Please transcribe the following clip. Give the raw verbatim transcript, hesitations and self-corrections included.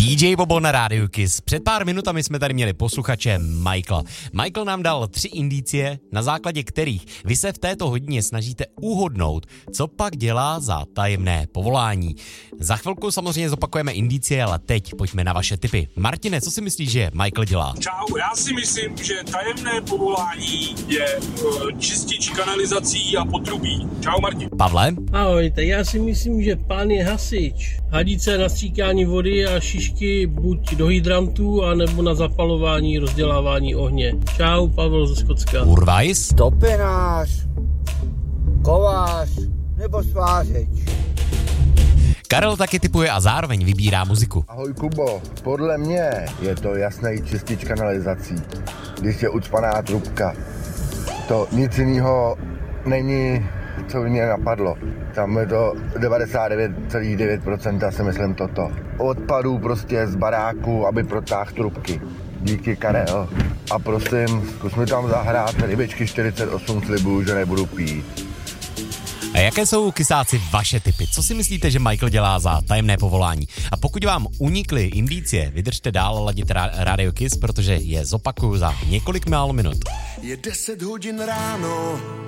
D J Bobo na rádiu Kiss. Před pár minutami jsme tady měli posluchače Michaela. Michael nám dal tři indicie, na základě kterých vy se v této hodině snažíte uhodnout, co pak dělá za tajemné povolání. Za chvilku samozřejmě zopakujeme indicie, ale teď pojďme na vaše tipy. Martine, co si myslíš, že Michael dělá? Čau, já si myslím, že tajemné povolání je uh, čistič kanalizací a potrubí. Čau, Martin. Pavle? Ahoj, tak já si myslím, že pán je hasič. Hadice na stříkání vody a šišky buď do hydrantů, anebo na zapalování, rozdělávání ohně. Čau, Pavel ze Skotska. Urvajs? Topinář, kovář nebo svářeč. Karel taky tipuje a zároveň vybírá muziku. Ahoj Kubo, podle mě je to jasný čistič kanalizací, když je ucpaná trubka. To nic jiného není, co by mě napadlo. Tam je to devadesát devět celá devět procent si myslím toto. Odpadů prostě z baráku, aby protáhl trubky. Díky, Karel. A prosím, zkus mi tam zahrát Rybičky čtyřicet osm, slibuju, že nebudu pít. A jaké jsou, kysáci, vaše tipy? Co si myslíte, že Michael dělá za tajemné povolání? A pokud vám unikly indicie, vydržte dál ladit Radio Kiss, protože je zopakuju za několik málo minut. Je deset hodin ráno,